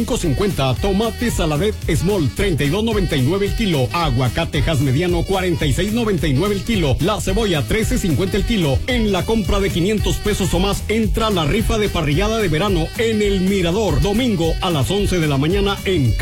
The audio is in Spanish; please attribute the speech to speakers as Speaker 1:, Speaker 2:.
Speaker 1: 5.50, tomate saladet small 32.99 el kilo, aguacatejas mediano 46.99 el kilo, la cebolla 13.50 el kilo. En la compra de 500 pesos o más entra la rifa de parrillada de verano en El Mirador, domingo a las 11 de la mañana en